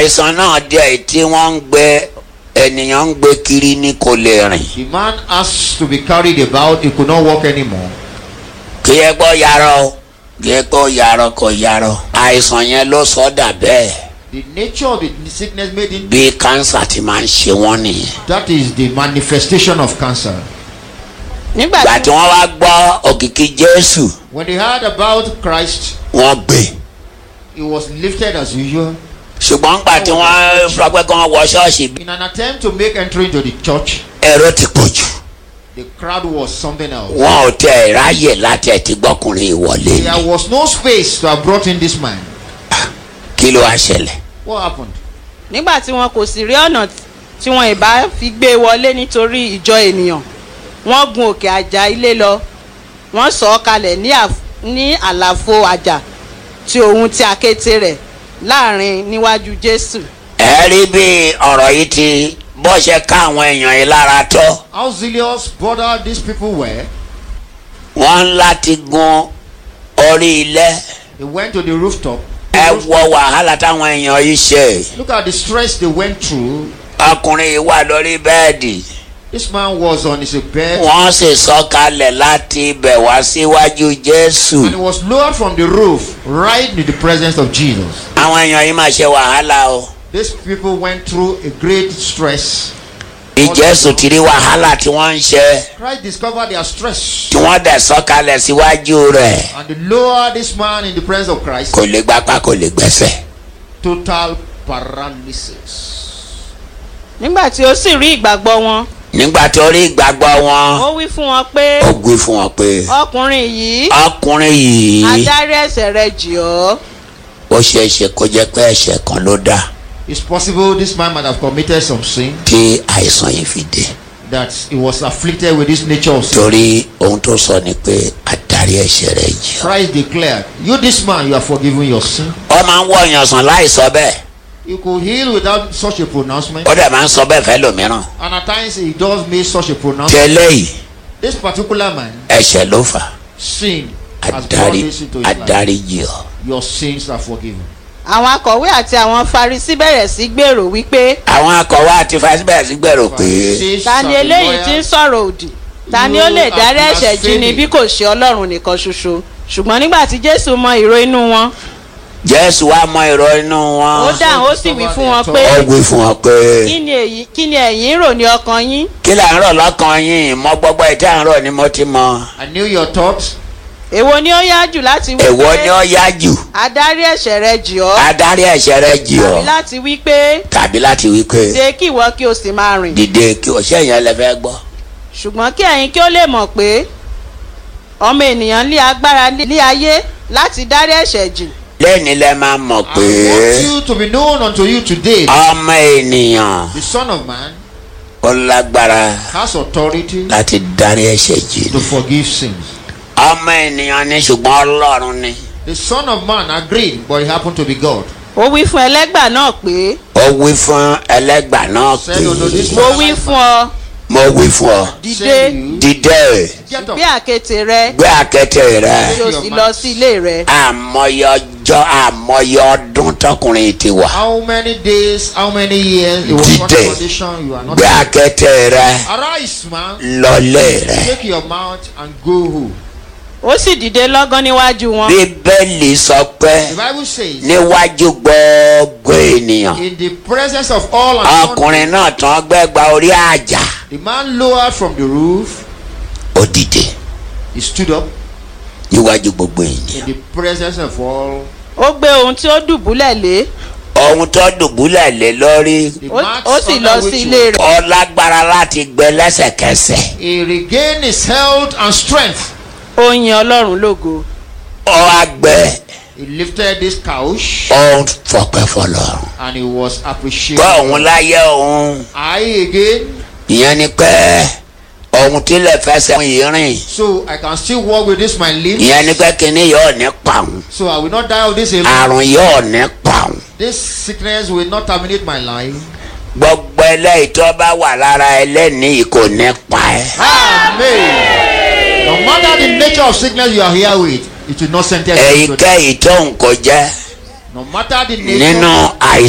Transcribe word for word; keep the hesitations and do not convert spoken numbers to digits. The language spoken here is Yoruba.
àìsàn náà díẹ̀ tí wọ́n ń gbé ènìyàn ń gbé kiri ní kò lè rìn. The man has to be carried about. He could not walk anymore. kí ẹ gbọ́ yarọ kí ẹ gbọ́ yarọ kò yarọ àìsàn yẹn ló sọ dà bẹ́ẹ̀. The nature of the sickness made him. bí cancer ti máa ń ṣe wọ́n nìyẹn. That is the manifestation of cancer. nígbà tí wọ́n wá gbọ́ òkìkí Jésù. When they heard about Christ, wọ́n gbé. he was lifted as usual. ṣùgbọ́n nígbà tí wọ́n fọgbẹ́ kan wọ ṣọ́ọ̀ṣì. In an attempt to make entry into the church, èrò ti pọ̀ jù. the crowd was something else. wọn ò tẹ ráyè láti ẹtì gbọ́kùnrin ìwọlé. There was no space to have brought in this man. kí ló wá ṣẹlẹ̀. What happened? nígbà tí wọn kò sì rí ọ̀nà tí wọn ìbá fi gbé wọlé nítorí ìjọ ènìyàn wọ́n gun òkè àjà ilé lọ wọ́n sọ̀ ọ́ kalẹ̀ ní àlàfo àjà tí òun ti àkéte rẹ̀ láàrin níwájú Jésù. ẹ rí bí ọ̀rọ̀ yìí ti bó ṣe ká àwọn èèyàn yìí lára tó. How zealous bothered these people were. wọ́n ń láti gun orí ilẹ̀. They went to the rooftop. ẹ wọ wàhálà táwọn èèyàn yìí ṣe. Look at the stress they went through. ọkùnrin yìí wà lórí bẹ́ẹ̀dì. This man was on his bed. wọ́n sì sọ̀kalẹ̀ láti ibẹ̀ wá síwájú Jésù. And he was lowered from the roof right in the presence of Jesus. àwọn èèyàn yìí máa ṣe wàhálà o. These people went through a great stress. ìjésù ti rí wàhálà tí wọ́n ń ṣe. Christ discovered their stress. tí wọ́n dẹ̀ sọ̀kalẹ̀ síwájú rẹ̀. And they lowered this man in the presence of Christ. kò lè gbapá kò lè gbẹ́sẹ̀. Total paralysis. nígbà tí ó sì rí ìgbàgbọ́ wọn. nígbà tó rí ìgbàgbọ́ wọn. ó wí fún wọn pé. ó wí fún wọn pé. ọkùnrin yìí. ọkùnrin yìí. adárí ẹ̀ṣẹ̀ rẹ̀ jì ọ́. ó ṣeé ṣe kó jẹ́ pé ẹ̀ṣẹ̀ kan ló dá. It's possible this man might have committed some sin. tí àìsàn yìí fi dé. That he was afflicted with this nature of sin. torí ohun tó sọ ni pé adarí ẹ̀ṣẹ̀ rẹ̀ jì ọ́. Christ declared, you this man, you are forgiven your sin. ó máa ń wọ èèyàn sàn láì sọ bẹ́ẹ̀. You could heal without such a pronouncement. ó dẹ̀ máa ń sọ bẹ́ẹ̀ fẹ́ lòmíràn. And at times he does make such a pronouncement. tẹ́lẹ̀ yìí. This particular man, ẹ̀ṣẹ̀ ló fà. sin has brought adarí this into his life. adarí jì ọ́. Your sins are forgiven. àwọn akọ̀wé àti àwọn Farisí bẹ̀rẹ̀ sí gbèrò wípé. àwọn akọ̀wé àti Farisí bẹ̀rẹ̀ sí gbèrò pé. ta ni eléyìí tí ń sọ̀rọ̀ òdì ta ni ó lè dárí ẹ̀ṣẹ̀ jì ni bí kò ṣe Ọlọ́run nìkan ṣoṣo. ṣùgbọ́n nígbà tí Jésù mọ ìró inú wọn. Jésù wá mọ ìró inú wọn. ó dáhùn ó sì wí fún wọn pé. ó wí fún wọn pé. kí ni èyí kí ni ẹ̀yin rò ní ọkàn yín. kí là ń rò lọ́kàn yín mọ gbogbo ìtẹ́ à ń rò ni mo ti mọ. I knew your thoughts. èwo ni ó yá jù láti wí pé. èwo ni ó yá jù. adárí ẹ̀ṣẹ̀ rẹ̀ jì ọ́. adárí ẹ̀ṣẹ̀ rẹ̀ jì ọ́. tàbí láti wí pé. tàbí láti wí pé. dìde kí ìwọ kí o sì máa rìn. dìde kí o ṣe èèyàn lè fẹ́ gbọ́. ṣùgbọ́n kí ẹ̀yin kí ó lè mọ̀ pé ọmọ ènìyàn ní agbára ní ayé láti dárí ẹ̀ṣẹ̀ jì. lẹ́ni lẹ́ máa mọ̀ pé. I want you to be known unto you today. ọmọ ènìyàn. The Son of Man ó lágbára. has authority láti dárí ẹ̀ṣẹ̀ jì. to forgive sins. ọmọ ènìyàn ni ṣùgbọ́n Ọlọ́run ni. The Son of Man agreed, but he happened to be God. ó wí fún ẹlẹ́gbà náà pé. ó wí fún ẹlẹ́gbà náà pé. mo wí fún ọ. mo wí fún ọ. dìde. dìde. gbé àkéte rẹ. gbé àkéte rẹ. kí o sì lọ sí ilé rẹ. àmọye ọjọ́ àmọye ọdún tọkùnrin ti wà. How many days, how many years? It was one dìde. condition you are not. gbé àkéte rẹ. Arise, man. lọlé rẹ. Take your mouth and go home. ó sì dìde lọ́gán níwájú wọn. Bíbélì sọ pé The Bible says, níwájú gbogbo ènìyàn. in the presence of all and ọkùnrin náà tán gbẹ́gba orí àjà. the man lowered from the roof. ó dìde He stood up níwájú gbogbo in ènìyàn. the presence of all. ó gbé ohun tí ó dùbúlẹ̀ lé. ohun tó dùbúlẹ̀ lé lórí. The ó mats ó sì under lọ sí which ilé rẹ̀. ó lágbára láti gbé lẹ́sẹ̀kẹsẹ̀. he regained his health and strength. ó yin Ọlọ́run lógo. ó wá gbé. He lifted this couch ó ń fọpẹ́ fọlọ́run. and he was appreciated. kọ́ òun láyé òun. I again, ìyẹn ni pé ohun tí lè fẹsẹ̀ yìí rìn. so I can still walk with this my limbs. ìyẹn ni pé kíní yóò ní pàun. So I will not die of this alone. àrùn yóò ní pàun. This sickness will not terminate my life. gbogbo eléyìí tó bá wà lára ẹlẹ́nìí kò ní pa ẹ́. Amen. No matter the nature of sickness you are here with, it will not sentence you to death. èyíkéyìí tó ń kó jẹ́ No matter the nature. nínú àìsàn.